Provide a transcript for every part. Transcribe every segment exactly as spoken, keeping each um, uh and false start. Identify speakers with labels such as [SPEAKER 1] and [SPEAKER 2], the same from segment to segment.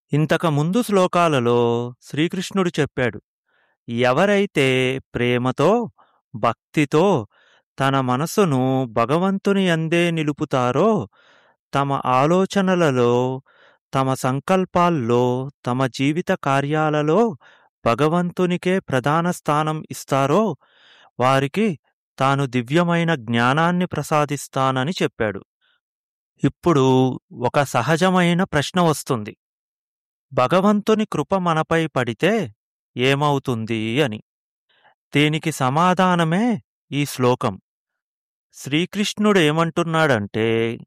[SPEAKER 1] ఇంతకు ముందు శ్లోకాలలో శ్రీకృష్ణుడు చెప్పాడు, ఎవరైతే ప్రేమతో, భక్తితో తన మనసును భగవంతుని యందే నిలుపుతారో, తమ ఆలోచనలలో, తమ సంకల్పాల్లో, తమ జీవిత కార్యాలలో భగవంతునికే ప్రధాన స్థానం ఇస్తారో, వారికి తాను దివ్యమైన జ్ఞానాన్ని ప్రసాదిస్తానని చెప్పాడు. ఇప్పుడు ఒక సహజమైన ప్రశ్న వస్తుంది, భగవంతుని కృప మనపై పడితే ఏమవుతుంది అని. దీనికి సమాధానమే ఈ శ్లోకం. శ్రీకృష్ణుడు ఏమంటున్నాడంటే,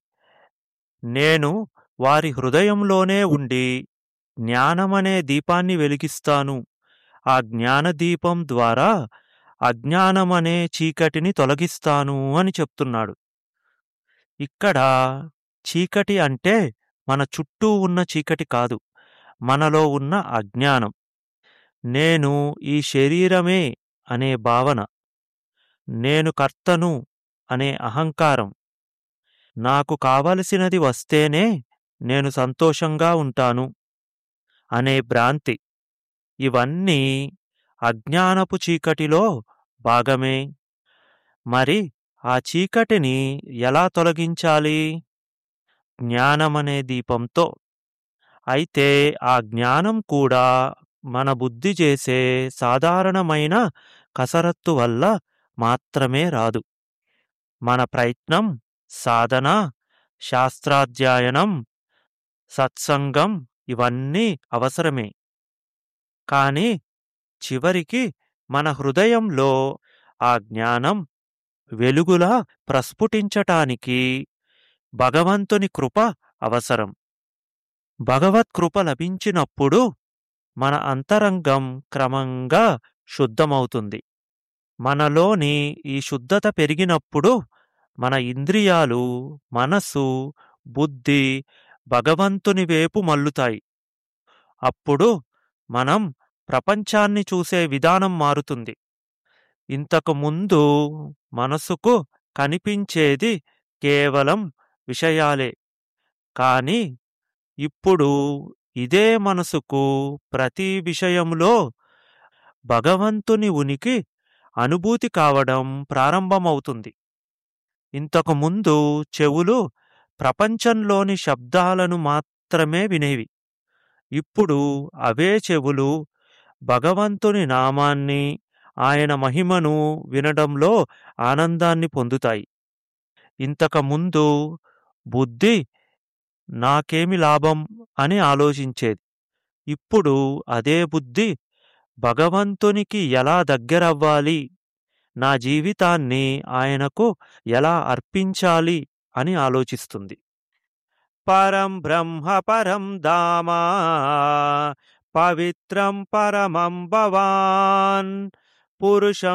[SPEAKER 1] నేను వారి హృదయంలోనే ఉండి జ్ఞానమనే దీపాన్ని వెలిగిస్తాను. ఆ జ్ఞానదీపం ద్వారా అజ్ఞానమనే చీకటిని తొలగిస్తాను అని చెప్తున్నాడు. ఇక్కడ చీకటి అంటే మన చుట్టూ ఉన్న చీకటి కాదు, మనలో ఉన్న అజ్ఞానం. నేను ఈ శరీరమే అనే భావన, నేను కర్తను అనే అహంకారం, నాకు కావలసినది వస్తేనే నేను సంతోషంగా ఉంటాను అనే భ్రాంతి, ఇవన్నీ అజ్ఞానపు చీకటిలో భాగమే. మరి ఆ చీకటిని ఎలా తొలగించాలి? జ్ఞానమనే దీపంతో. అయితే ఆ జ్ఞానం కూడా మన బుద్ధి చేసే సాధారణమైన కసరత్తు వల్ల మాత్రమే రాదు. మన ప్రయత్నం, సాధన, శాస్త్రాధ్యయనం, సత్సంగం ఇవన్నీ అవసరమే. కానీ చివరికి మన హృదయంలో ఆ జ్ఞానం వెలుగులా ప్రస్ఫుటించటానికి భగవంతుని కృప అవసరం. భగవత్కృప లభించినప్పుడు మన అంతరంగం క్రమంగా శుద్ధమవుతుంది. మనలోని ఈ శుద్ధత పెరిగినప్పుడు మన ఇంద్రియాలు, మనసు, బుద్ధి భగవంతుని వైపు మల్లుతాయి. అప్పుడు మనం ప్రపంచాన్ని చూసే విధానం మారుతుంది. ఇంతకు ముందు మనసుకు కనిపించేది కేవలం విషయాలే. కానీ ఇప్పుడు ఇదే మనసుకు ప్రతి విషయంలో భగవంతుని ఉనికి అనుభూతి కావడం ప్రారంభమవుతుంది. ఇంతకు ముందు చెవులు ప్రపంచంలోని శబ్దాలను మాత్రమే వినేవి. ఇప్పుడు అవే చెవులు భగవంతుని నామాన్ని, ఆయన మహిమను వినడంలో ఆనందాన్ని పొందుతాయి. ఇంతకు ముందు బుద్ధి నాకేమి లాభం అని ఆలోచించేది. ఇప్పుడు అదే బుద్ధి భగవంతునికి ఎలా దగ్గరవ్వాలి, నా జీవితాన్ని ఆయనకు ఎలా అర్పించాలి అని ఆలోచిస్తుంది. పరం బ్రహ్మ పరం ధామ పవిత్రం పరమం భవాన్ పురుషం